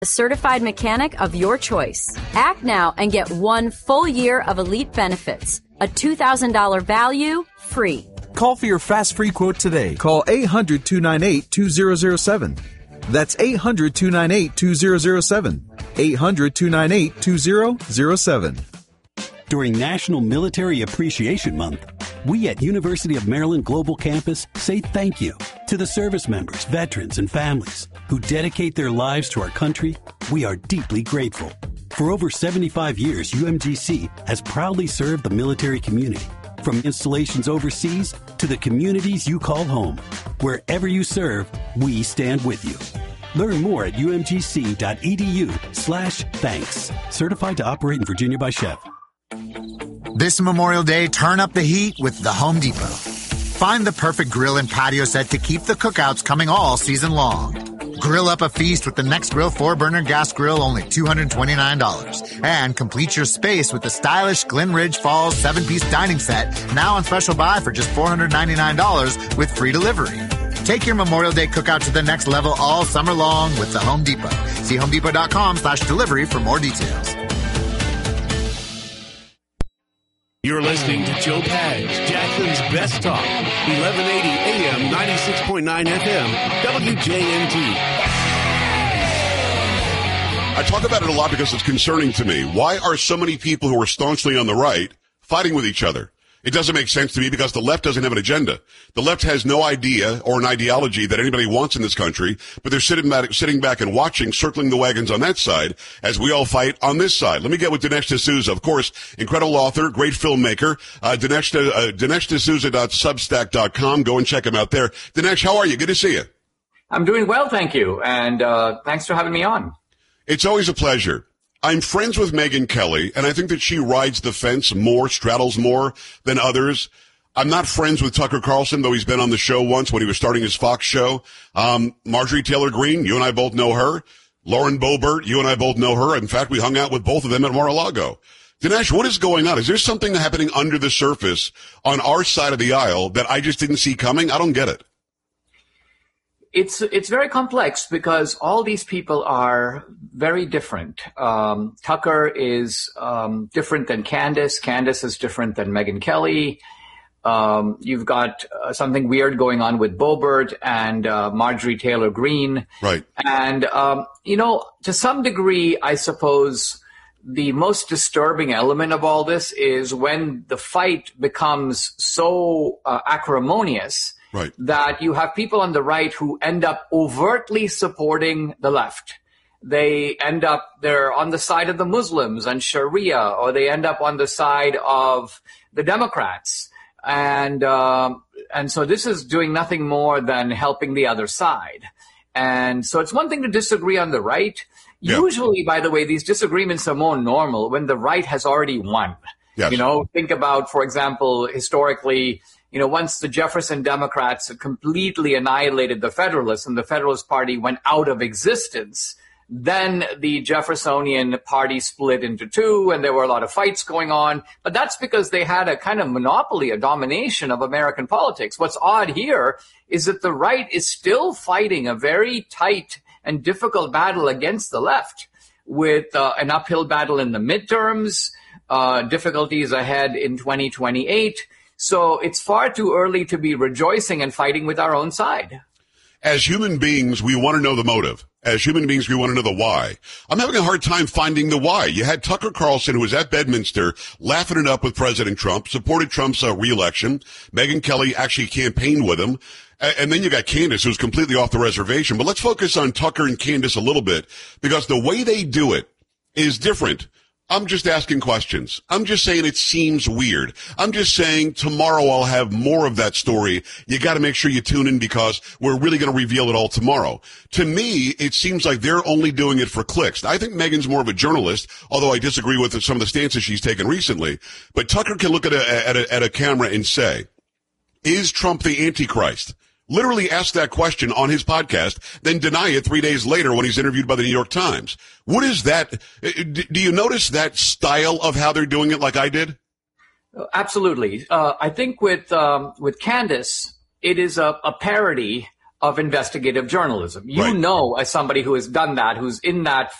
A certified mechanic of your choice. Act now and get 1 full year of elite benefits. A $2,000 value, free. Call for your fast free quote today. Call 800-298-2007. That's 800-298-2007. 800-298-2007. During National Military Appreciation Month, we at University of Maryland Global Campus say thank you to the service members, veterans, and families who dedicate their lives to our country. We are deeply grateful. For over 75 years, UMGC has proudly served the military community, from installations overseas to the communities you call home. Wherever you serve, we stand with you. Learn more at umgc.edu/thanks. Certified to operate in Virginia by Chev. This Memorial Day, turn up the heat with the Home Depot. Find the perfect grill and patio set to keep the cookouts coming all season long. Grill up a feast with the Next Grill 4-burner gas grill, only $229. And complete your space with the stylish Glen Ridge Falls 7-piece dining set, now on special buy for just $499 with free delivery. Take your Memorial Day cookout to the next level all summer long with the Home Depot. See homedepot.com/delivery for more details. You're listening to Joe Pags, Jackson's Best Talk, 1180 AM, 96.9 FM, WJNT. I talk about it a lot because it's concerning to me. Why are so many people who are staunchly on the right fighting with each other? It doesn't make sense to me because the left doesn't have an agenda. The left has no idea or an ideology that anybody wants in this country, but they're sitting back and watching, circling the wagons on that side as we all fight on this side. Let me get with Dinesh D'Souza, of course, incredible author, great filmmaker, DineshD'Souza.substack.com. Go and check him out there. Dinesh, how are you? Good to see you. I'm doing well, thank you. And thanks for having me on. It's always a pleasure. I'm friends with Megyn Kelly, and I think that she rides the fence more, straddles more than others. I'm not friends with Tucker Carlson, though he's been on the show once when he was starting his Fox show. Marjorie Taylor Greene, you and I both know her. Lauren Boebert, you and I both know her. In fact, we hung out with both of them at Mar-a-Lago. Dinesh, what is going on? Is there something happening under the surface on our side of the aisle that I just didn't see coming? I don't get it. It's very complex because all these people are very different. Tucker is different than Candace. Candace is different than Megyn Kelly. You've got something weird going on with Boebert and Marjorie Taylor Greene. Right. And, to some degree, I suppose the most disturbing element of all this is when the fight becomes so acrimonious. Right. That you have people on the right who end up overtly supporting the left. They're on the side of the Muslims and Sharia, or they end up on the side of the Democrats. And so this is doing nothing more than helping the other side. And so it's one thing to disagree on the right. Yeah. Usually, by the way, these disagreements are more normal when the right has already won. Yes. Think about, for example, historically, once the Jefferson Democrats completely annihilated the Federalists and the Federalist Party went out of existence, then the Jeffersonian Party split into two and there were a lot of fights going on. But that's because they had a kind of monopoly, a domination of American politics. What's odd here is that the right is still fighting a very tight and difficult battle against the left with an uphill battle in the midterms, difficulties ahead in 2028. So it's far too early to be rejoicing and fighting with our own side. As human beings, we want to know the motive. As human beings, we want to know the why. I'm having a hard time finding the why. You had Tucker Carlson, who was at Bedminster, laughing it up with President Trump, supported Trump's reelection. Megyn Kelly actually campaigned with him. And then you got Candace, who's completely off the reservation. But let's focus on Tucker and Candace a little bit, because the way they do it is different. I'm just asking questions. I'm just saying it seems weird. I'm just saying tomorrow I'll have more of that story. You got to make sure you tune in because we're really going to reveal it all tomorrow. To me, it seems like they're only doing it for clicks. I think Megyn's more of a journalist, although I disagree with some of the stances she's taken recently. But Tucker can look at a camera and say, is Trump the Antichrist? Literally ask that question on his podcast, then deny it 3 days later when he's interviewed by the New York Times. What is that? Do you notice that style of how they're doing it like I did? Absolutely. I think with Candace, it is a parody of investigative journalism. You Right. know, as somebody who has done that, who's in that